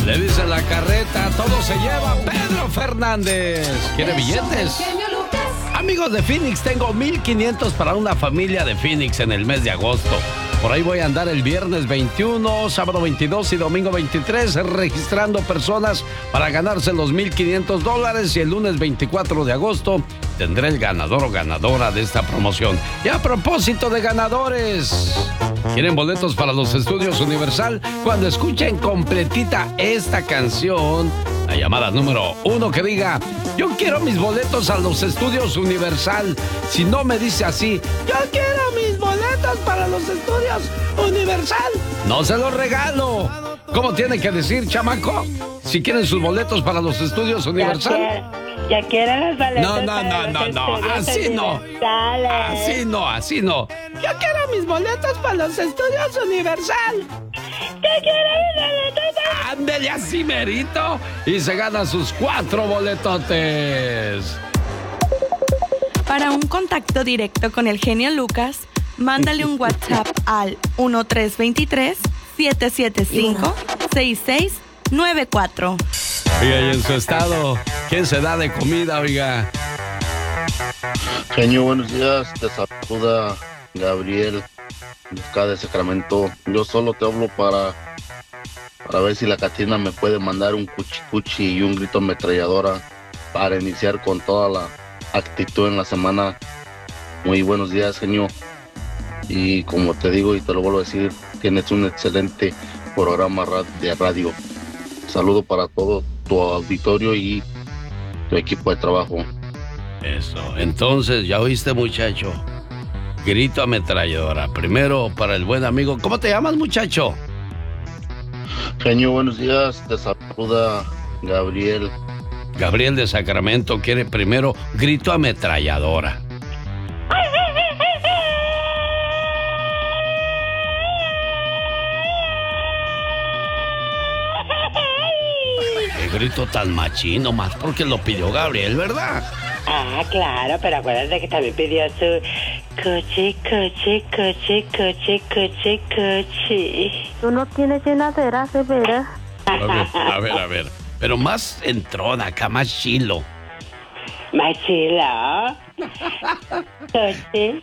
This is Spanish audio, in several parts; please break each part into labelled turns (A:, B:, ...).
A: Le dice la carreta, todo se lleva Pedro Fernández. ¿Quiere billetes? Amigos de Phoenix, tengo 1,500 para una familia de Phoenix en el mes de agosto. Por ahí voy a andar el viernes 21, sábado 22 y domingo 23 registrando personas para ganarse los $1,500 y el lunes 24 de agosto tendré el ganador o ganadora de esta promoción. Y a propósito de ganadores, ¿quieren boletos para los estudios Universal? Cuando escuchen completita esta canción, la llamada número 1 que diga: yo quiero mis boletos a los estudios Universal. Si no me dice así: yo quiero mis boletos para los estudios Universal, no se los regalo. ¿Cómo tiene que decir, chamaco? Si quieren sus boletos para los estudios Universal.
B: Ya quieren los boletos.
A: No, así no. Así no. Yo quiero mis boletos para los estudios Universal.
B: Yo quiero mis boletos.
A: Ándele así merito y se gana sus 4 boletotes.
C: Para un contacto directo con el genio Lucas, mándale un WhatsApp al 1323-775-6694.
A: Oiga, y en su estado, ¿quién se da de comida, oiga?
D: Genio, buenos días. Te saluda Gabriel, acá de Sacramento. Yo solo te hablo para ver si la Catrina me puede mandar un cuchi y un grito ametralladora para iniciar con toda la actitud en la semana. Muy buenos días, genio. Y como te digo y te lo vuelvo a decir, tienes un excelente programa de radio. Saludo para todo tu auditorio y tu equipo de trabajo.
A: Eso, entonces, ¿ya oíste, muchacho? Grito ametralladora. Primero para el buen amigo. ¿Cómo te llamas, muchacho?
D: Genio, buenos días. Te saluda Gabriel.
A: Gabriel de Sacramento quiere primero grito ametralladora. Qué grito tan machino, más porque lo pidió Gabriel, ¿verdad?
B: Ah, claro, pero acuérdate que también pidió su coche.
E: Tú no tienes llenadera, de veras.
A: A ver. Pero más entrón acá, más chilo.
B: Más chilo. Coche.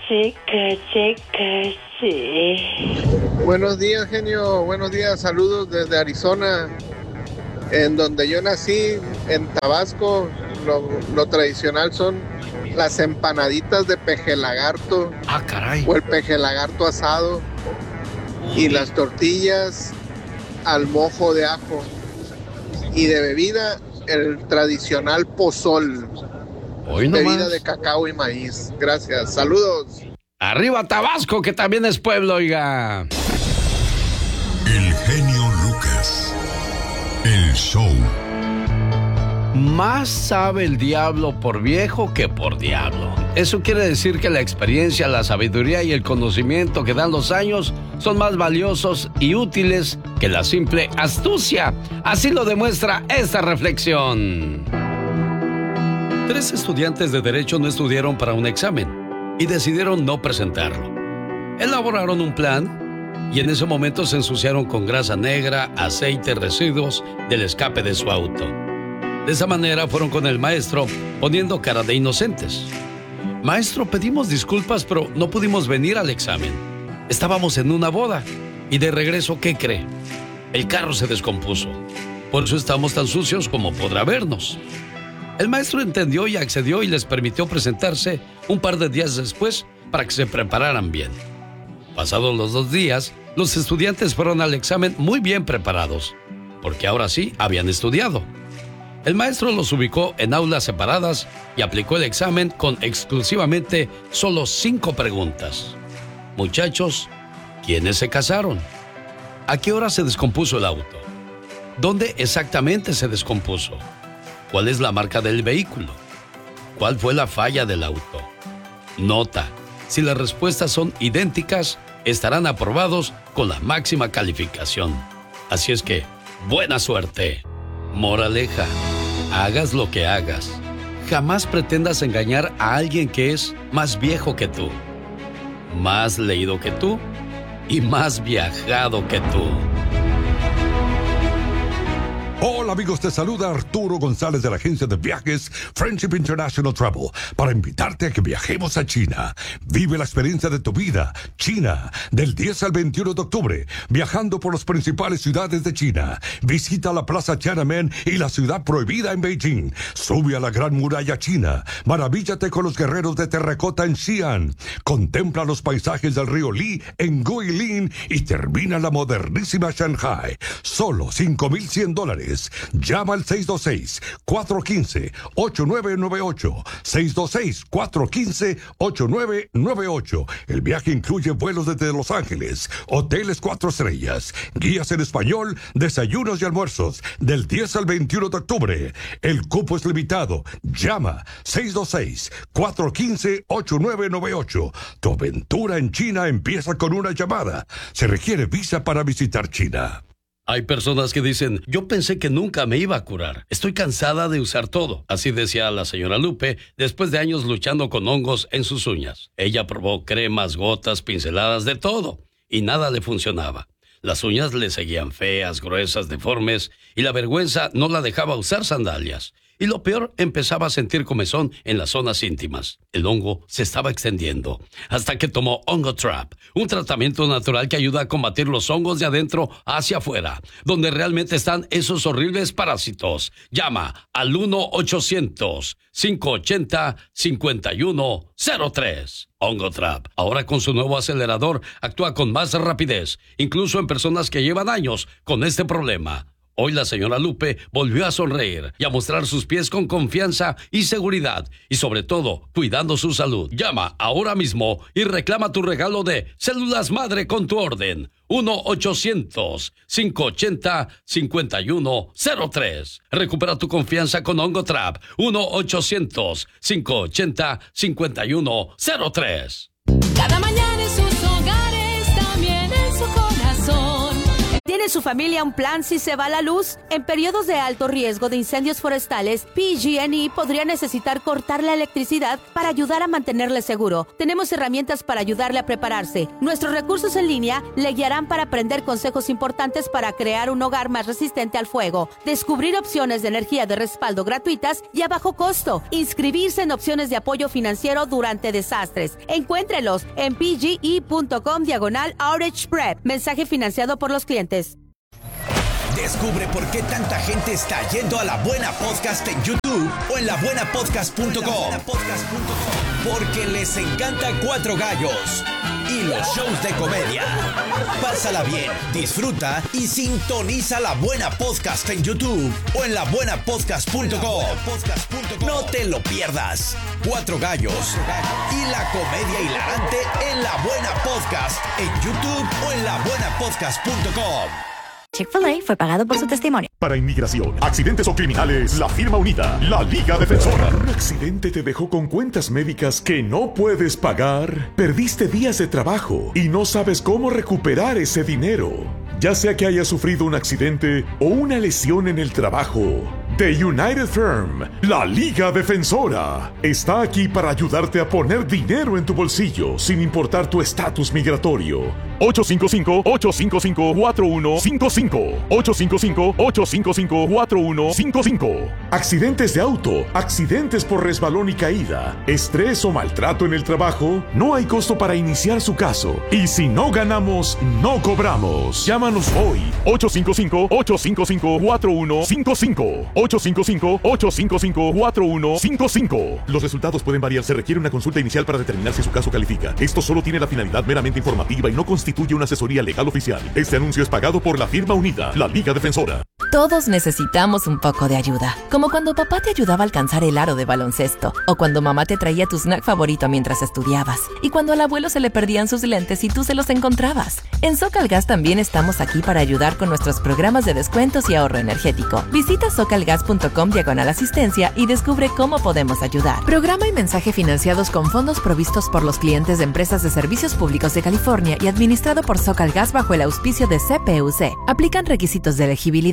F: Buenos días, genio. Buenos días. Saludos desde Arizona, en donde yo nací, en Tabasco. Lo tradicional son las empanaditas de peje lagarto.
A: Ah, caray.
F: O el peje lagarto asado. Y las tortillas al mojo de ajo. Y de bebida, el tradicional pozol.
A: Hoy
F: bebida
A: nomás.
F: de cacao y maíz. Gracias. Saludos.
A: Arriba Tabasco, que también es pueblo, oiga.
G: El genio Lucas. El show.
A: Más sabe el diablo por viejo que por diablo. Eso quiere decir que la experiencia, la sabiduría y el conocimiento que dan los años son más valiosos y útiles que la simple astucia. Así lo demuestra esta reflexión. 3 estudiantes de Derecho no estudiaron para un examen y decidieron no presentarlo. Elaboraron un plan y en ese momento se ensuciaron con grasa negra, aceite, residuos del escape de su auto. De esa manera fueron con el maestro poniendo cara de inocentes. Maestro, pedimos disculpas, pero no pudimos venir al examen. Estábamos en una boda y de regreso, ¿qué cree? El carro se descompuso. Por eso estamos tan sucios como podrá vernos. El maestro entendió y accedió y les permitió presentarse un par de días después para que se prepararan bien. Pasados los 2 días, los estudiantes fueron al examen muy bien preparados, porque ahora sí habían estudiado. El maestro los ubicó en aulas separadas y aplicó el examen con exclusivamente solo 5 preguntas. Muchachos, ¿quiénes se casaron? ¿A qué hora se descompuso el auto? ¿Dónde exactamente se descompuso? ¿Cuál es la marca del vehículo? ¿Cuál fue la falla del auto? Nota: si las respuestas son idénticas, estarán aprobados con la máxima calificación. Así es que, buena suerte. Moraleja: hagas lo que hagas, jamás pretendas engañar a alguien que es más viejo que tú, más leído que tú y más viajado que tú.
H: Hola amigos, te saluda Arturo González de la agencia de viajes Friendship International Travel para invitarte a que viajemos a China. Vive la experiencia de tu vida. China, del 10 al 21 de octubre, viajando por las principales ciudades de China. Visita la Plaza Tiananmen y la Ciudad Prohibida en Beijing. Sube a la Gran Muralla China. Maravíllate con los guerreros de terracota en Xi'an. Contempla los paisajes del río Li en Guilin y termina en la modernísima Shanghai. Solo $5,100. Llama al 626-415-8998. 626-415-8998. El viaje incluye vuelos desde Los Ángeles, hoteles 4 estrellas, guías en español, desayunos y almuerzos, del 10 al 21 de octubre. El cupo es limitado. Llama 626-415-8998. Tu aventura en China empieza con una llamada. Se requiere visa para visitar China.
A: Hay personas que dicen, yo pensé que nunca me iba a curar. Estoy cansada de usar todo. Así decía la señora Lupe después de años luchando con hongos en sus uñas. Ella probó cremas, gotas, pinceladas, de todo. Y nada le funcionaba. Las uñas le seguían feas, gruesas, deformes. Y la vergüenza no la dejaba usar sandalias. Y lo peor, empezaba a sentir comezón en las zonas íntimas. El hongo se estaba extendiendo, hasta que tomó Ongotrap, un tratamiento natural que ayuda a combatir los hongos de adentro hacia afuera, donde realmente están esos horribles parásitos. Llama al 1-800-580-5103. Ongotrap, ahora con su nuevo acelerador, actúa con más rapidez, incluso en personas que llevan años con este problema. Hoy la señora Lupe volvió a sonreír y a mostrar sus pies con confianza y seguridad, y sobre todo, cuidando su salud. Llama ahora mismo y reclama tu regalo de células madre con tu orden. 1-800-580-5103. Recupera tu confianza con Ongotrap. 1-800-580-5103.
I: Cada mañana en sus hogares, también en su corazón.
J: ¿Tiene su familia un plan si se va la luz? En periodos de alto riesgo de incendios forestales, PG&E podría necesitar cortar la electricidad para ayudar a mantenerle seguro. Tenemos herramientas para ayudarle a prepararse. Nuestros recursos en línea le guiarán para aprender consejos importantes para crear un hogar más resistente al fuego, descubrir opciones de energía de respaldo gratuitas y a bajo costo, inscribirse en opciones de apoyo financiero durante desastres. Encuéntrelos en pge.com/outage prep. Mensaje financiado por los clientes.
K: Descubre por qué tanta gente está yendo a La Buena Podcast en YouTube o en labuenapodcast.com. Porque les encanta Cuatro Gallos y los shows de comedia. Pásala bien, disfruta y sintoniza La Buena Podcast en YouTube o en labuenapodcast.com. No te lo pierdas. Cuatro Gallos y la comedia hilarante en La Buena Podcast en YouTube o en labuenapodcast.com.
L: Chick-fil-A fue pagado por su testimonio.
M: Para inmigración, accidentes o criminales, la firma unida, la Liga Defensora. ¿Un accidente te dejó con cuentas médicas que no puedes pagar? ¿Perdiste días de trabajo y no sabes cómo recuperar ese dinero? Ya sea que hayas sufrido un accidente o una lesión en el trabajo, The United Firm, la Liga Defensora, está aquí para ayudarte a poner dinero en tu bolsillo sin importar tu estatus migratorio. 855-855-4155. 855-855-4155. Accidentes de auto, accidentes por resbalón y caída, estrés o maltrato en el trabajo, no hay costo para iniciar su caso. Y si no ganamos, no cobramos. Llámanos hoy. 855-855-4155. 855-855-4155. Los resultados pueden variar. Se requiere una consulta inicial para determinar si su caso califica. Esto solo tiene la finalidad meramente informativa y no constituye una asesoría legal oficial. Este anuncio es pagado por la firma unida, la Liga Defensora.
N: Todos necesitamos un poco de ayuda. Como cuando papá te ayudaba a alcanzar el aro de baloncesto. O cuando mamá te traía tu snack favorito mientras estudiabas. Y cuando al abuelo se le perdían sus lentes y tú se los encontrabas. En SoCalGas también estamos aquí para ayudar con nuestros programas de descuentos y ahorro energético. Visita socalgas.com/asistencia y descubre cómo podemos ayudar. Programa y mensaje financiados con fondos provistos por los clientes de empresas de servicios públicos de California y administrado por SoCalGas bajo el auspicio de CPUC. Aplican requisitos de elegibilidad.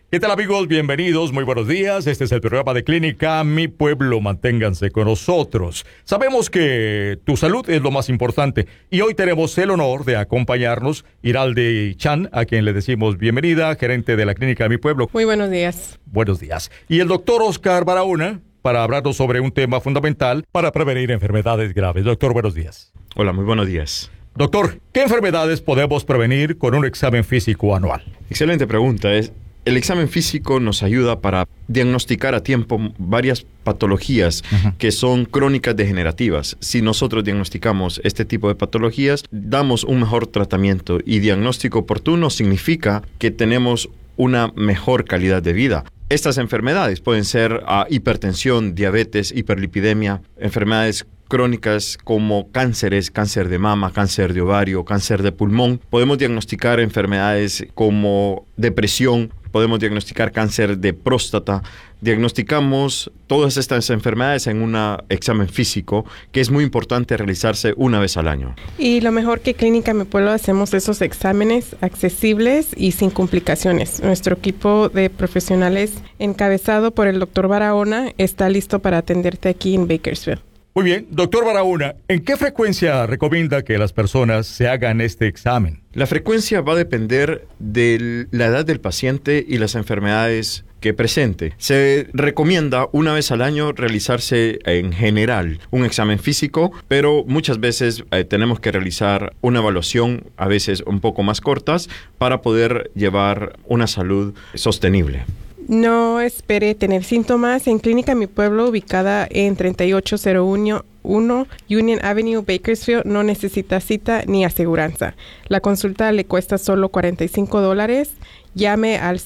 O: ¿Qué tal, amigos? Bienvenidos, muy buenos días. Este es el programa de Clínica Mi Pueblo. Manténganse con nosotros. Sabemos que tu salud es lo más importante y hoy tenemos el honor de acompañarnos Iraldi Chan, a quien le decimos bienvenida, gerente de la Clínica Mi Pueblo.
P: Muy buenos días.
O: Buenos días. Y el doctor Oscar Barahona, para hablarnos sobre un tema fundamental para prevenir enfermedades graves. Doctor, buenos días.
Q: Hola, muy buenos días.
O: Doctor, ¿qué enfermedades podemos prevenir con un examen físico anual?
Q: Excelente pregunta. El examen físico nos ayuda para diagnosticar a tiempo varias patologías que son crónicas degenerativas. Si nosotros diagnosticamos este tipo de patologías, damos un mejor tratamiento, y diagnóstico oportuno significa que tenemos una mejor calidad de vida. Estas enfermedades pueden ser hipertensión, diabetes, hiperlipidemia, enfermedades crónicas como cánceres, cáncer de mama, cáncer de ovario, cáncer de pulmón. Podemos diagnosticar enfermedades como depresión, podemos diagnosticar cáncer de próstata. Diagnosticamos todas estas enfermedades en un examen físico, que es muy importante realizarse una vez al año.
P: Y lo mejor que Clínica Mi Pueblo hacemos esos exámenes accesibles y sin complicaciones. Nuestro equipo de profesionales, encabezado por el doctor Barahona, está listo para atenderte aquí en Bakersfield.
O: Muy bien, doctor Barahona, ¿en qué frecuencia recomienda que las personas se hagan este examen?
Q: La frecuencia va a depender de la edad del paciente y las enfermedades que presente. Se recomienda una vez al año realizarse en general un examen físico, pero muchas veces tenemos que realizar una evaluación, a veces un poco más cortas, para poder llevar una salud sostenible.
P: No espere tener síntomas. En Clínica Mi Pueblo, ubicada en 3801 Union Avenue, Bakersfield, no necesita cita ni aseguranza. La consulta le cuesta solo $45. Llame al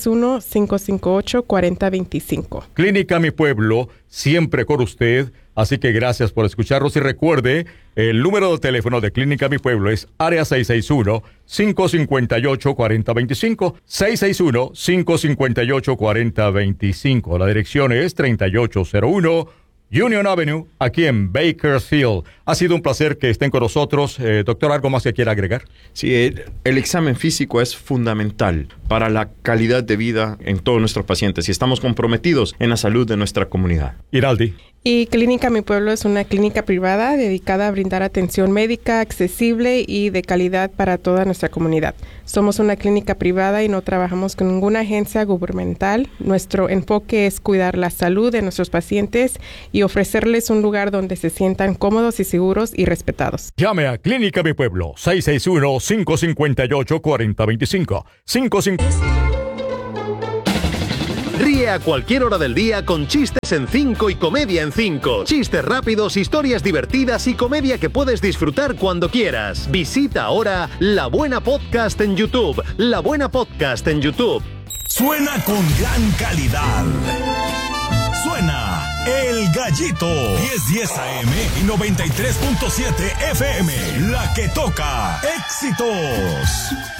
P: 661-558-4025.
O: Clínica Mi Pueblo, siempre con usted. Así que gracias por escucharnos y recuerde, el número de teléfono de Clínica Mi Pueblo es área 661-558-4025, 661-558-4025. La dirección es 3801 Union Avenue, aquí en Bakersfield. Ha sido un placer que estén con nosotros. Doctor, ¿algo más que quiera agregar?
Q: Sí, el examen físico es fundamental para la calidad de vida en todos nuestros pacientes y estamos comprometidos en la salud de nuestra comunidad.
O: Iraldi.
P: Y Clínica Mi Pueblo es una clínica privada dedicada a brindar atención médica accesible y de calidad para toda nuestra comunidad. Somos una clínica privada y no trabajamos con ninguna agencia gubernamental. Nuestro enfoque es cuidar la salud de nuestros pacientes y ofrecerles un lugar donde se sientan cómodos y seguros y respetados.
O: Llame a Clínica Mi Pueblo, 661-558-4025.
R: Ríe a cualquier hora del día con Chistes en 5 y Comedia en 5. Chistes rápidos, historias divertidas y comedia que puedes disfrutar cuando quieras. Visita ahora La Buena Podcast en YouTube. La Buena Podcast en YouTube.
K: Suena con gran calidad. Suena El Gallito. 1010 AM y 93.7 FM. La que toca éxitos.